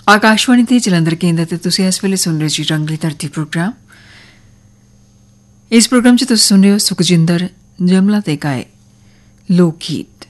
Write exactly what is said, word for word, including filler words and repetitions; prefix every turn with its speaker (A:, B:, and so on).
A: ਆਕਾਸ਼ਵਾਣੀ ਤੇ ਜਲੰਧਰ ਕੇਂਦਰ ਤੇ ਤੁਸੀਂ ਇਸ ਵੇਲੇ ਸੁਣ ਰਹੇ ਜੀ ਰੰਗਲੀ ਧਰਤੀ ਪ੍ਰੋਗਰਾਮ। ਇਸ ਪ੍ਰੋਗਰਾਮ 'ਚ ਤੁਸੀਂ ਸੁਣ ਰਹੇ ਹੋ ਸੁਖਜਿੰਦਰ ਜਮਲਾ ਤੇ ਗਾਏ ਲੋਕ ਗੀਤ।